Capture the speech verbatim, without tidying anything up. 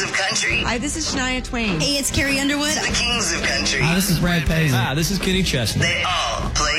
of country. Hi, this is Shania Twain. Hey, it's Carrie Underwood. The kings of country. Hi, this is Brad Paisley. Hi, this is Kenny Chesney. They all play